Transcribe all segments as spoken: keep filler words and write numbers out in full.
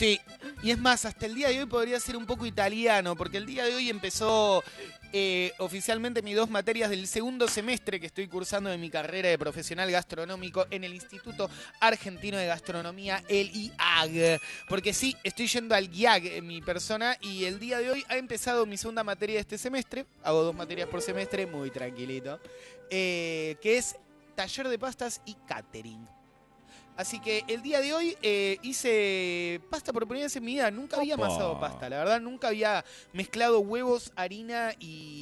Sí, y es más, hasta el día de hoy podría ser un poco italiano, porque el día de hoy empezó eh, oficialmente mis dos materias del segundo semestre que estoy cursando de mi carrera de profesional gastronómico en el Instituto Argentino de Gastronomía, el I A G. Porque sí, estoy yendo al I A G en mi persona y el día de hoy ha empezado mi segunda materia de este semestre. Hago dos materias por semestre, muy tranquilito, eh, que es taller de pastas y catering. Así que el día de hoy eh, hice pasta por primera vez en mi vida. Nunca había Opa. amasado pasta, la verdad. Nunca había mezclado huevos, harina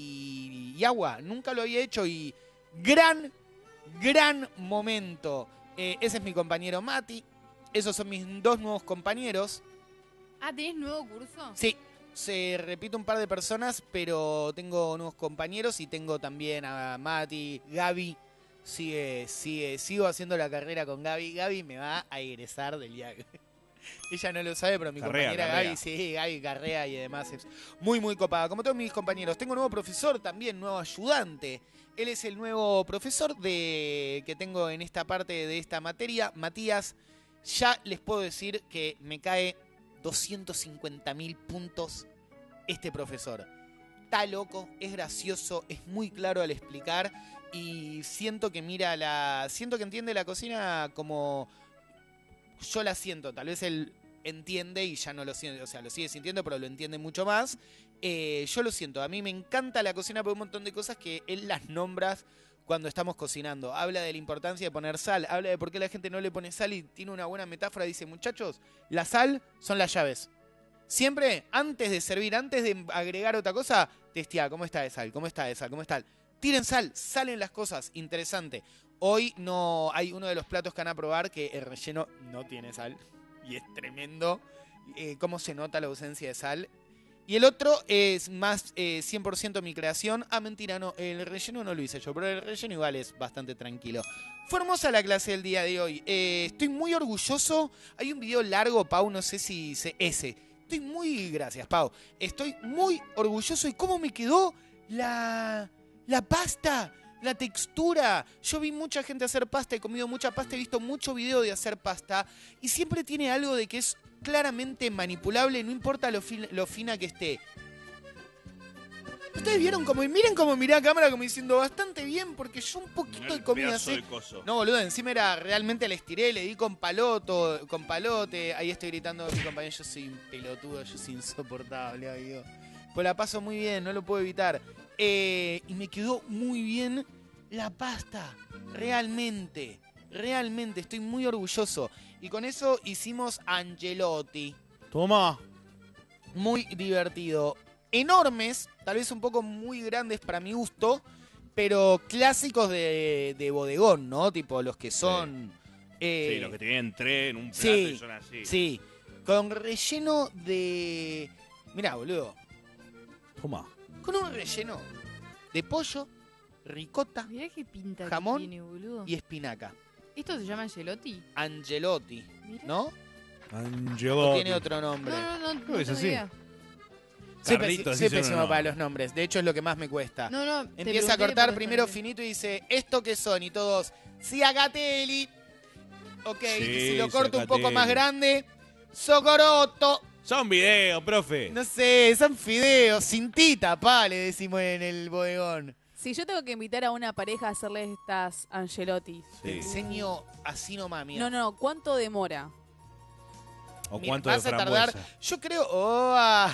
y, y agua. Nunca lo había hecho y gran, gran momento. Eh, ese es mi compañero Mati. Esos son mis dos nuevos compañeros. Ah, ¿tenés nuevo curso? Sí, se repite un par de personas, pero tengo nuevos compañeros y tengo también a Mati, Gaby. Sigue, sigue, sigo haciendo la carrera con Gaby. Gaby me va a egresar del I A G. Ella no lo sabe, pero mi Carrea, compañera carrea. Gaby, sí, Gaby carrea y además es muy, muy copada. Como todos mis compañeros, tengo un nuevo profesor también, nuevo ayudante. Él es el nuevo profesor de que tengo en esta parte de esta materia, Matías. Ya les puedo decir que me cae doscientos cincuenta mil puntos este profesor. Está loco, es gracioso, es muy claro al explicar y siento que mira la, siento que entiende la cocina como yo la siento. Tal vez él entiende y ya no lo siente, o sea, lo sigue sintiendo, pero lo entiende mucho más. Eh, yo lo siento, a mí me encanta la cocina por un montón de cosas que él las nombra cuando estamos cocinando. Habla de la importancia de poner sal, habla de por qué la gente no le pone sal y tiene una buena metáfora. Dice, muchachos, la sal son las llaves. Siempre, antes de servir, antes de agregar otra cosa, testea, ¿cómo está de sal? ¿Cómo está de sal? ¿Cómo está? Tiren sal, salen las cosas. Interesante. Hoy no hay uno de los platos que van a probar que el relleno no tiene sal. Y es tremendo eh, cómo se nota la ausencia de sal. Y el otro es más eh, cien por ciento mi creación. Ah, mentira, no. El relleno no lo hice yo, pero el relleno igual es bastante tranquilo. Fue hermosa la clase del día de hoy. Eh, estoy muy orgulloso. Hay un video largo, Pau, no sé si se... Ese. Estoy muy... Gracias, Pau. Estoy muy orgulloso. ¿Y cómo me quedó la... la pasta? La textura. Yo vi mucha gente hacer pasta, he comido mucha pasta, he visto mucho video de hacer pasta y siempre tiene algo de que es claramente manipulable, no importa lo, fin, lo fina que esté. Ustedes vieron como, miren cómo miré a cámara como diciendo bastante bien porque yo un poquito de comida así. No, boludo, encima era realmente le estiré, le di con paloto, con palote. Ahí estoy gritando a mi compañero, yo soy un pelotudo, yo soy insoportable, amigo. Pues la paso muy bien, no lo puedo evitar. Eh, y me quedó muy bien la pasta, realmente, realmente, estoy muy orgulloso. Y con eso hicimos angelotti. Toma. Muy divertido. Enormes, tal vez un poco muy grandes para mi gusto, pero clásicos de, de bodegón, ¿no? Tipo los que son... Sí, eh, sí los que te vienen tres en un plato sí, y son así. Sí, con relleno de... Mirá, boludo. Toma. Con un relleno de pollo, ricota, Mirá qué pinta jamón que tiene, boludo. y espinaca. ¿Esto se llama angelotti? Angelotti, Mirá. ¿no? ¿O Angelotti. tiene otro nombre? No, no, no, Creo no que es tengo así. idea. Soy, Carlitos, pesi- soy dice pésimo uno, no. para los nombres. De hecho, es lo que más me cuesta. No, no, te Empieza a pregunté cortar por primero desconocimiento. finito y dice, ¿esto qué son? Y todos, Ciagatelli. Ok, y Sí, si lo corto un poco más Ciagatelli. grande, Socoroto. Son videos, profe. No sé, son fideos, cintita, pa, le decimos en el bodegón. Si yo tengo que invitar a una pareja a hacerle estas angelotti. Te Sí. enseño así nomás, mira. No, no, ¿cuánto demora? ¿O Mira, cuánto vas de a tardar, frambuesa? yo creo, oh, ah.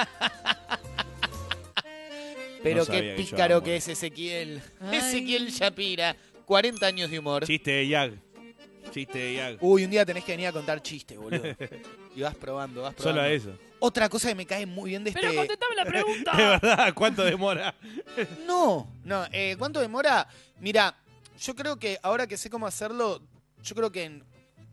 Pero No qué sabía que pícaro llevaba que humor. es Ezequiel. Ay. Ezequiel Shapira, cuarenta años de humor. Chiste de Yag. Chiste de Yag. Uy, un día tenés que venir a contar chistes, boludo. Y vas probando, vas probando. Solo a eso. Otra cosa que me cae muy bien de Pero este... contestame la De pregunta. verdad, ¿cuánto demora? No, no. Eh, ¿Cuánto demora? Mira, yo creo que ahora que sé cómo hacerlo, yo creo que en...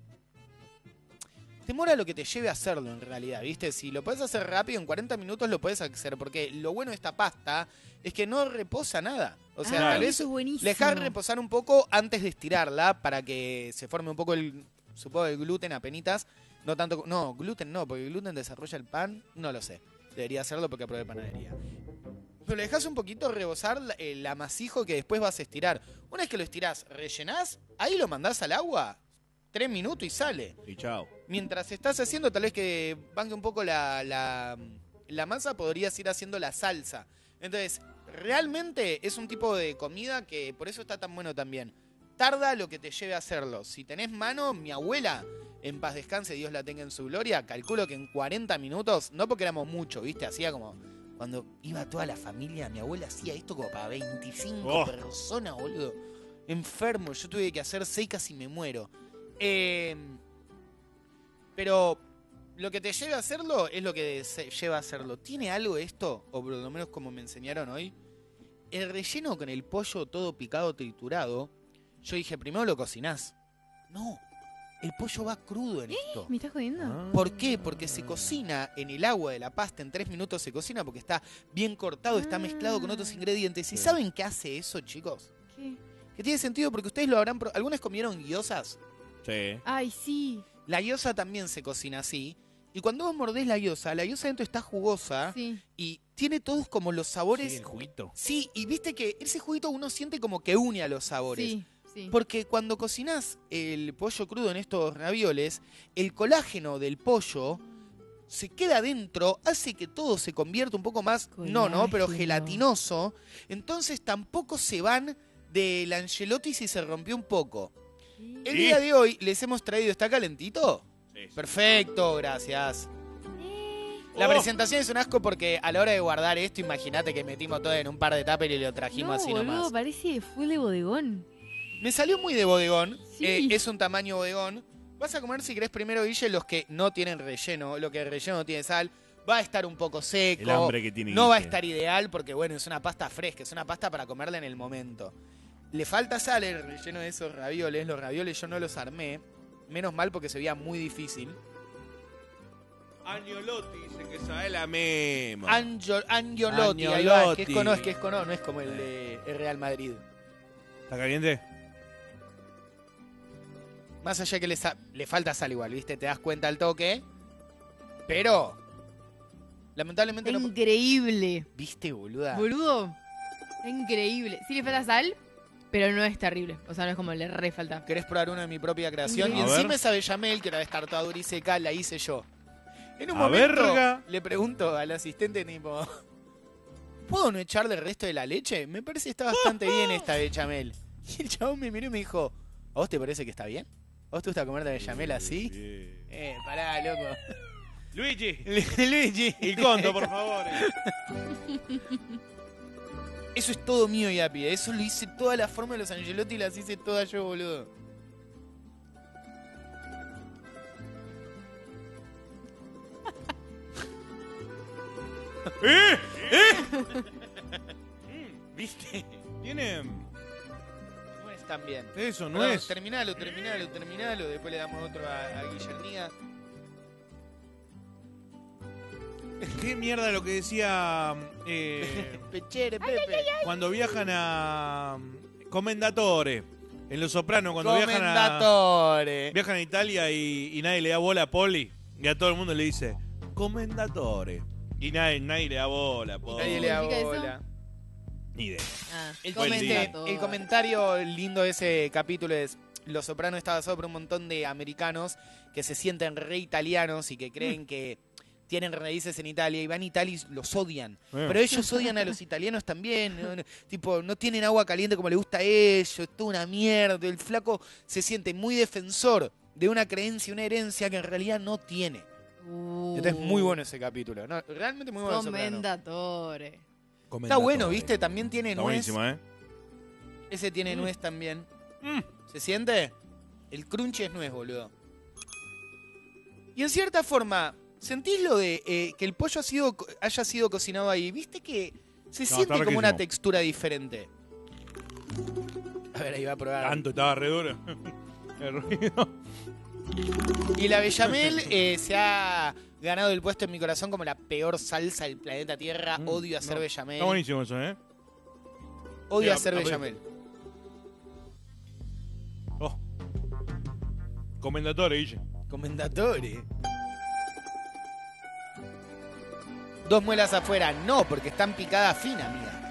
demora lo que te lleve a hacerlo en realidad, ¿viste? Si lo puedes hacer rápido, en cuarenta minutos lo puedes hacer, porque lo bueno de esta pasta es que no reposa nada. O sea, Ah, tal vez eso es buenísimo. le dejás reposar un poco antes de estirarla para que se forme un poco el, supongo, el gluten apenitas. No tanto, no, gluten no, porque el gluten desarrolla el pan, no lo sé. Debería hacerlo porque probé panadería. Pero le dejas un poquito rebosar la- el amasijo que después vas a estirar. Una vez que lo estirás, rellenás, ahí lo mandás al agua. tres minutos y sale. Y chao. Mientras estás haciendo, tal vez que banque un poco la, la, la masa, podrías ir haciendo la salsa. Entonces, realmente es un tipo de comida que por eso está tan bueno también. Tarda lo que te lleve a hacerlo. Si tenés mano, mi abuela, en paz descanse, Dios la tenga en su gloria, calculo que en cuarenta minutos, no porque éramos muchos, ¿viste? Hacía como... Cuando iba toda la familia, mi abuela hacía esto como para veinticinco Oh. personas, boludo. Enfermo, yo tuve que hacer seis, casi me muero. Eh, pero lo que te lleva a hacerlo es lo que se lleva a hacerlo. ¿Tiene algo esto? O por lo menos como me enseñaron hoy. El relleno con el pollo todo picado, triturado. Yo dije, primero lo cocinás. No, el pollo va crudo en esto. ¿Me estás jodiendo? ¿Por qué? Porque se cocina en el agua de la pasta, en tres minutos se cocina porque está bien cortado, está mezclado con otros ingredientes. ¿Y Sí. saben qué hace eso, chicos? ¿Qué? Que tiene sentido porque ustedes lo habrán... pro- ¿Algunas comieron guiosas? Sí. Ay, sí. La guiosa también se cocina así. Y cuando vos mordés la guiosa, la guiosa dentro está jugosa Sí. y tiene todos como los sabores... Sí, el juguito. Sí, y viste que ese juguito uno siente como que une a los sabores. Sí, sí. Porque cuando cocinás el pollo crudo en estos ravioles, el colágeno del pollo se queda adentro, hace que todo se convierta un poco más, no, no, pero Colágeno. gelatinoso. Entonces tampoco se van del angelotti si se rompió un poco. El Sí. día de hoy les hemos traído, ¿está calentito? Sí, sí. Perfecto, gracias. La Oh. presentación es un asco porque a la hora de guardar esto, imagínate que metimos todo en un par de tuppers y lo trajimos No, así boludo, nomás. parece full de bodegón. Me salió muy de bodegón. Sí. eh, es un tamaño bodegón. Vas a comer, si querés, primero, Guille, los que no tienen relleno. Lo que el relleno no tiene sal. Va a estar un poco seco. El hambre que tiene No va a Guille. estar ideal porque, bueno, es una pasta fresca. Es una pasta para comerla en el momento. Le falta sal el relleno de esos ravioles. Los ravioles yo no los armé. Menos mal porque se veía muy difícil. Agnolotti dice que sabe la mema. Angio- Angiolotti, ahí va. Es que es con O, es Agnolotti. que es con O, no es como el de el Real Madrid. ¿Está caliente? Más allá que le, sa- le falta sal igual, ¿viste? Te das cuenta al toque. Pero, lamentablemente no... Increíble. ¿Viste, boluda? Boludo. Increíble. Sí le falta sal, pero no es terrible. O sea, no es como le re falta. ¿Querés probar una de mi propia creación? Y A encima ver. esa bechamel, que ahora estar toda dura y seca, la hice yo. En un A momento verga. le pregunto al asistente tipo... ¿Puedo no echarle el resto de la leche? Me parece que está bastante bien esta bechamel. Y el chabón me miró y me dijo... ¿A vos te parece que está bien? ¿A vos te gusta comer la bechamel así? Sí. Eh, pará, loco. Luigi. Luigi. El conto, por favor. Eso es todo mío, Yapi. Eso lo hice toda la forma de los Angelotti y las hice todas yo, boludo. ¿Eh? ¿Viste? Tiene... No es tan bien. Eso, no Perdón, es... Terminalo, terminalo, terminalo. Después le damos otro a, a Guillermía. ¿Qué mierda lo que decía... eh, Pechere, Pepe. cuando viajan a... Comendatore. En Los Sopranos, cuando viajan a... Comendatore. Viajan a Italia y, y nadie le da bola a Poli. Y a todo el mundo le dice... Comendatore. Y nadie, nadie le da bola a Poli. Nadie le da ¿Significa eso? bola. Ni idea. Ah, El, Buen comente- día. el comentario lindo de ese capítulo es: Los Sopranos está basado por un montón de americanos que se sienten re italianos y que creen que tienen raíces en Italia y van a Italia y los odian. Eh. Pero ellos odian a los italianos también. ¿no? No, tipo, no tienen agua caliente como le gusta a ellos. Es toda una mierda. El flaco se siente muy defensor de una creencia, una herencia que en realidad no tiene. Uh, Entonces, muy bueno ese capítulo. No, realmente muy bueno. Los Sopranos. Comendatore. Está bueno, ¿viste? También tiene Está nuez. buenísimo, ¿eh? Ese tiene nuez también. Mm. ¿Se siente? El crunchy es nuez, boludo. Y en cierta forma, ¿sentís lo de eh, que el pollo ha sido, co- haya sido cocinado ahí? ¿Viste que se está siente como riquísimo. una textura diferente? A ver, ahí va a probar. Tanto, estaba re duro. El ruido. Y la bechamel eh, se ha ganado el puesto en mi corazón como la peor salsa del planeta Tierra. Mm, Odio hacer no. bechamel. Está buenísimo eso, ¿eh? Odio Sí, a- hacer a- bechamel. Oh. Comendatore, Guille. Comendatore. Dos muelas afuera. No, porque están picadas finas, amiga.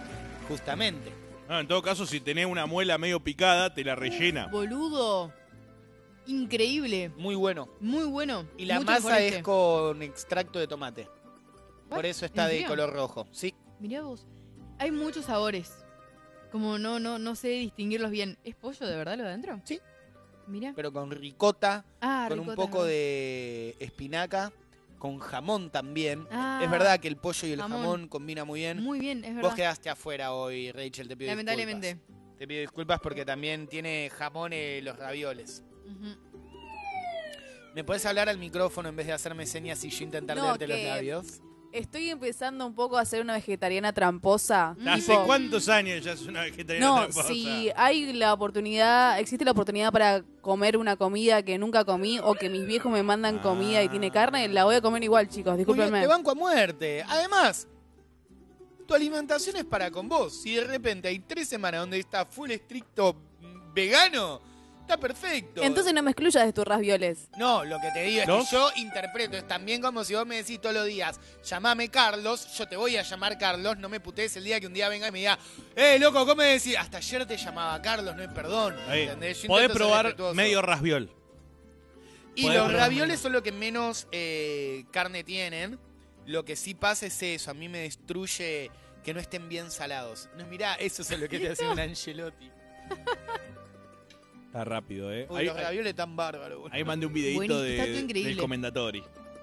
Justamente. Ah, en todo caso, si tenés una muela medio picada, te la rellena. Boludo. Increíble. Muy bueno. Muy bueno. Y la Mucho masa mejor es este. con extracto de tomate. Por ¿What? eso está ¿En de serio? color rojo. Sí. Mirá vos. Hay muchos sabores. Como no, no, no sé distinguirlos bien. ¿Es pollo de verdad lo de adentro? Sí. Mirá. Pero con ricota, Ah, con ricota, un poco ¿verdad? de espinaca, con jamón también. Ah, Es verdad que el pollo y el jamón. jamón combina muy bien. Muy bien, es Vos verdad. quedaste afuera hoy, Rachel, te pido Lamentablemente. disculpas. Te pido disculpas porque también tiene jamón eh, los ravioles. Ujú. ¿Me puedes hablar al micrófono en vez de hacerme señas y yo intentar No, leerte los que- labios? Estoy empezando un poco a ser una vegetariana tramposa. Mm. ¿Hace Tipo, cuántos años ya es una vegetariana No, tramposa? si hay la oportunidad, existe la oportunidad para comer una comida que nunca comí o que mis viejos me mandan comida y tiene carne, la voy a comer igual, chicos, Muy bien, discúlpenme. te banco a muerte. Además, tu alimentación es para con vos. Si de repente hay tres semanas donde está full estricto mm, vegano, está perfecto. Entonces no me excluyas de tus ravioles. No, lo que te digo es ¿No? que yo interpreto, es también como si vos me decís todos los días, llamame Carlos, yo te voy a llamar Carlos, no me putees el día que un día venga y me diga, eh, loco, ¿cómo me decís? Hasta ayer te llamaba Carlos, no es perdón. Ahí. ¿Entendés? Yo Podés intento ser probar respetuoso. medio rasviol. Y podés los probar ravioles medio. son lo que menos eh, carne tienen. Lo que sí pasa es eso, a mí me destruye que no estén bien salados. No, mirá, eso es lo que te hace un Angelotti. Está rápido, ¿eh? Uy, Ahí, los ravioles tan bárbaros. boludo. ahí mandé un videito Buenísimo, de, está todo increíble. del comendatori.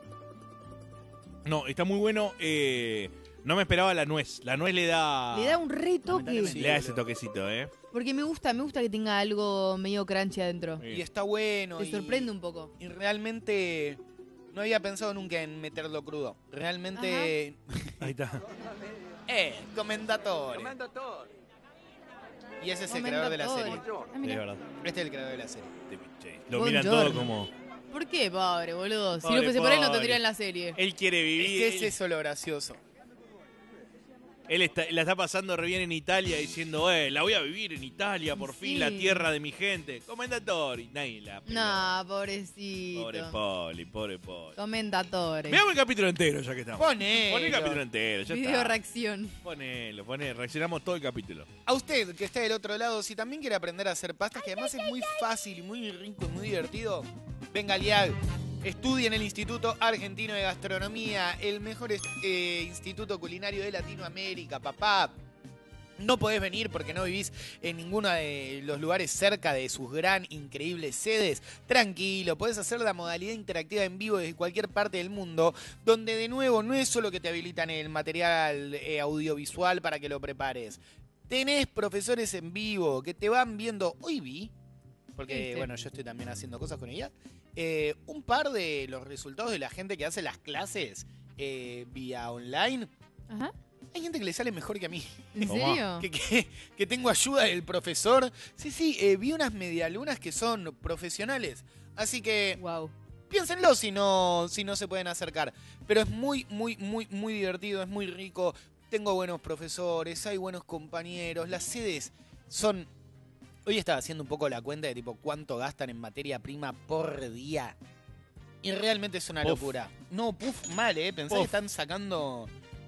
No, está muy bueno. Eh, no me esperaba la nuez. La nuez le da... Le da un retoque. Sí, le da ese boludo. toquecito, ¿eh? Porque me gusta, me gusta que tenga algo medio crunchy adentro. Sí. Y está bueno. Te y- sorprende un poco. Y realmente no había pensado nunca en meterlo crudo. Realmente. Ahí está. Eh, comendatore. Y ese es el creador de la serie. Comendatore. Ah, Es mirá. verdad. Este es el creador de la serie. Lo Buongiorno. miran todo como... ¿Por qué, pobre, boludo? Si Pobre, no fuese por él, no pobre. tendrían la serie. Él quiere Es vivir. que es él, eso lo gracioso. él está- la está pasando re bien en Italia diciendo, eh, la voy a vivir en Italia, por fin, Sí. la tierra de mi gente. Comendatori. Nadie la peló. No, pobrecito. Pobre Poli, pobre Poli. Comendatore. Veamos el capítulo entero ya que estamos. Ponelo. Poné el capítulo entero, ya Video está. reacción. Ponelo, ponelo, reaccionamos todo el capítulo. A usted que está del otro lado, si también quiere aprender a hacer pastas, que además es muy fácil y muy rico y muy divertido, venga al I A G. Estudie en el Instituto Argentino de Gastronomía, el mejor est- eh, instituto culinario de Latinoamérica, papá. No podés venir porque no vivís en ninguno de los lugares cerca de sus gran, increíbles sedes. Tranquilo, podés hacer la modalidad interactiva en vivo desde cualquier parte del mundo, donde de nuevo no es solo que te habilitan el material eh, audiovisual para que lo prepares. Tenés profesores en vivo que te van viendo. Hoy vi, porque ¿Viste? bueno, yo estoy también haciendo cosas con ella, eh, un par de los resultados de la gente que hace las clases eh, vía online. Ajá. Hay gente que le sale mejor que a mí. ¿En Tomá. serio? Que, que- que tengo ayuda del profesor. Sí, sí, eh, vi unas medialunas que son profesionales. Así que Wow. piénsenlo si no, si no se pueden acercar. Pero es muy, muy, muy, muy divertido, es muy rico. Tengo buenos profesores, hay buenos compañeros. Las sedes son... Hoy estaba haciendo un poco la cuenta de tipo cuánto gastan en materia prima por día. Y realmente es una Puf. locura. No, puf, mal, ¿eh? Pensé que Puf. están sacando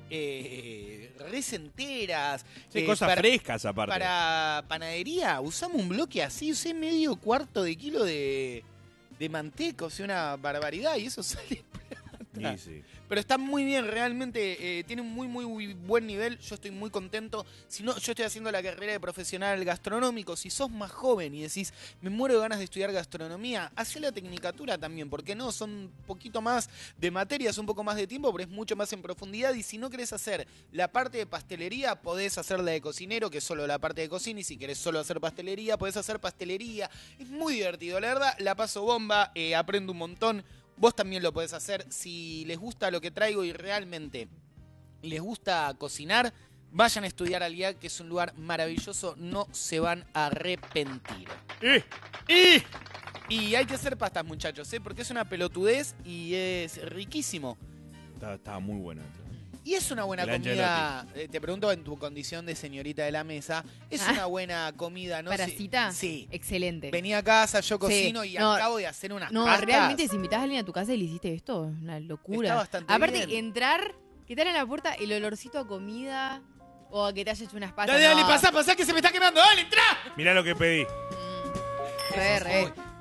eh, res enteras. Sí, eh, cosas para- frescas aparte. Para panadería, usamos un bloque así, usé medio cuarto de kilo de, de manteca, o sea, una barbaridad, y eso sale plata. Sí, sí. Pero está muy bien, realmente eh, tiene un muy, muy, muy buen nivel, yo estoy muy contento. Si no, yo estoy haciendo la carrera de profesional gastronómico, si sos más joven y decís, me muero de ganas de estudiar gastronomía, hacé la tecnicatura también, porque no, son un poquito más de materias, un poco más de tiempo, pero es mucho más en profundidad. Y si no querés hacer la parte de pastelería, podés hacer la de cocinero, que es solo la parte de cocina, y si querés solo hacer pastelería, podés hacer pastelería. Es muy divertido, la verdad, la paso bomba, eh, aprendo un montón. Vos también lo podés hacer. Si les gusta lo que traigo y realmente les gusta cocinar, vayan a estudiar al I A C, que es un lugar maravilloso, no se van a arrepentir. ¡Eh! ¡Eh! Y hay que hacer pastas, muchachos, ¿eh? Porque es una pelotudez y es riquísimo. Estaba, estaba muy bueno. Y es una buena El comida, eh, te pregunto en tu condición de señorita de la mesa, es Ah. una buena comida, ¿no? ¿Para sé- cita? Sí. Excelente. Vení a casa, yo cocino y no, acabo de hacer unas No, pastas. realmente si invitas a alguien a tu casa y le hiciste esto, es una locura. Está bastante Aparte, bien. entrar, que te abran la puerta, el olorcito a comida o a que te hayas hecho unas pastas. Dale, dale, no. pasá, pasá que se me está quemando, dale, entrá. Mirá lo que pedí. Mm, Re, re. Uy,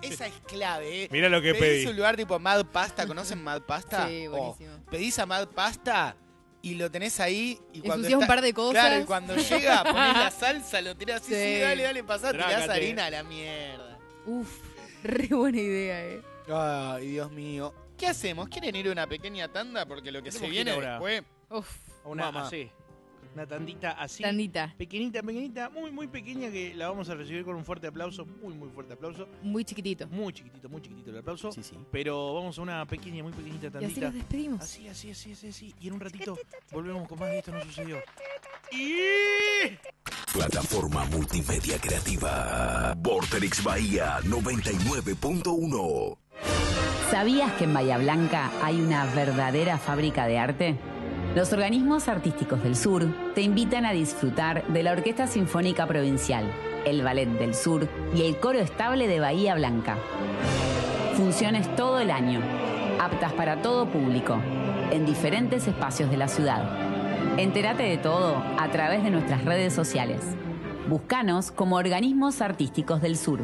esa es clave, ¿eh? Mira lo que Pedís pedí. un lugar tipo Mad Pasta, ¿conocen Mad Pasta? Sí, buenísimo. Oh, pedís a Mad Pasta y lo tenés ahí y cuando Ensuciás un está- par de cosas. Claro, y cuando llega, ponés la salsa, lo tirás así, sí, Sí. dale, dale, pasá, tirás Trágate. harina a la mierda. Uf, re buena idea, eh. Ay, Dios mío. ¿Qué hacemos? ¿Quieren ir a una pequeña tanda? Porque lo que se Tenemos que viene ir ahora. después... Uf, Una Mamá. así. Una tandita así. tandita. Pequeñita, pequeñita, muy, muy pequeña que la vamos a recibir con un fuerte aplauso. Muy, muy fuerte aplauso. Muy chiquitito. Muy chiquitito, muy chiquitito el aplauso. Sí, sí. Pero vamos a una pequeña, muy pequeñita Y así tandita. nos despedimos. Así, así, así, así, así. Y en un ratito volvemos con más de Esto No Sucedió. Y... Plataforma multimedia creativa. Vorterix Bahía noventa y nueve punto uno. ¿Sabías que en Bahía Blanca hay una verdadera fábrica de arte? Los organismos artísticos del sur te invitan a disfrutar de la Orquesta Sinfónica Provincial, el Ballet del Sur y el Coro Estable de Bahía Blanca. Funciones todo el año, aptas para todo público, en diferentes espacios de la ciudad. Entérate de todo a través de nuestras redes sociales. Búscanos como Organismos Artísticos del Sur.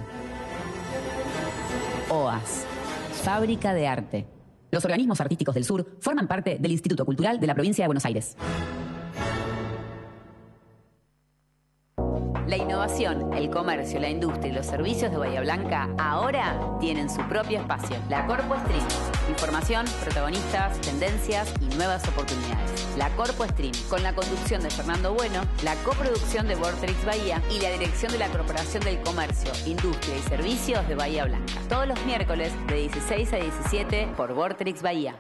O A S, Fábrica de Arte. Los organismos artísticos del sur forman parte del Instituto Cultural de la Provincia de Buenos Aires. La innovación, el comercio, la industria y los servicios de Bahía Blanca ahora tienen su propio espacio. La Corpo Stream. Información, protagonistas, tendencias y nuevas oportunidades. La Corpo Stream, con la conducción de Fernando Bueno, la coproducción de Vorterix Bahía y la dirección de la Corporación del Comercio, Industria y Servicios de Bahía Blanca. Todos los miércoles de dieciséis a diecisiete por Vorterix Bahía.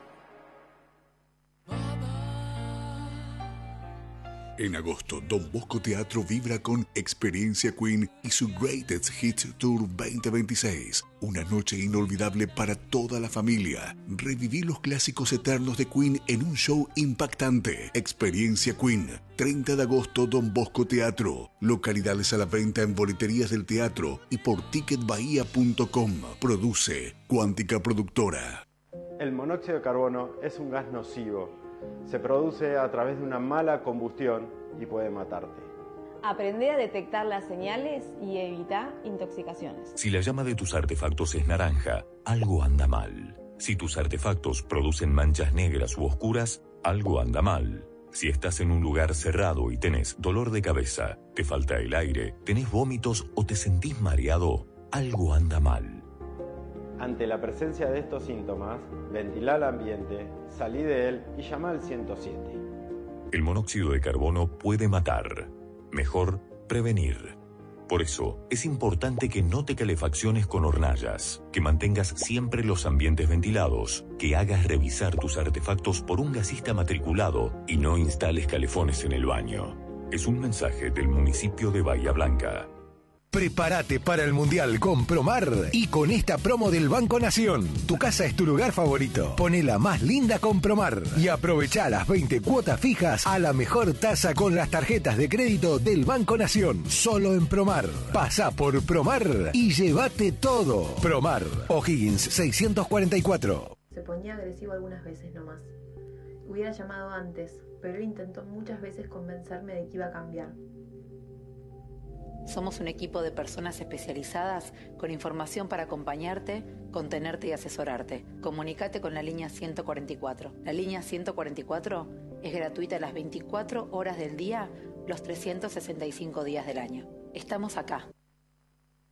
En agosto, Don Bosco Teatro vibra con Experiencia Queen y su Greatest Hits Tour veinte veintiséis. Una noche inolvidable para toda la familia. Reviví los clásicos eternos de Queen en un show impactante. Experiencia Queen, treinta de agosto, Don Bosco Teatro. Localidades a la venta en boleterías del teatro y por ticket bahía punto com. Produce Cuántica Productora. El monóxido de carbono es un gas nocivo. Se produce a través de una mala combustión y puede matarte. Aprende a detectar las señales y evita intoxicaciones. Si la llama de tus artefactos es naranja, algo anda mal. Si tus artefactos producen manchas negras u oscuras, algo anda mal. Si estás en un lugar cerrado y tenés dolor de cabeza, te falta el aire, tenés vómitos o te sentís mareado, algo anda mal. Ante la presencia de estos síntomas, ventila el ambiente, salí de él y llama al ciento siete. El monóxido de carbono puede matar. Mejor prevenir. Por eso, es importante que no te calefacciones con hornallas, que mantengas siempre los ambientes ventilados, que hagas revisar tus artefactos por un gasista matriculado y no instales calefones en el baño. Es un mensaje del municipio de Bahía Blanca. Prepárate para el Mundial con Promar y con esta promo del Banco Nación. Tu casa es tu lugar favorito. Ponela más linda con Promar y aprovecha las veinte cuotas fijas a la mejor tasa con las tarjetas de crédito del Banco Nación. Solo en Promar. Pasá por Promar y llévate todo. Promar. O'Higgins seiscientos cuarenta y cuatro. Se ponía agresivo algunas veces nomás. Hubiera llamado antes, pero él intentó muchas veces convencerme de que iba a cambiar. Somos un equipo de personas especializadas con información para acompañarte, contenerte y asesorarte. Comunicate con la línea ciento cuarenta y cuatro. La línea ciento cuarenta y cuatro es gratuita las veinticuatro horas del día, los trescientos sesenta y cinco días del año. Estamos acá.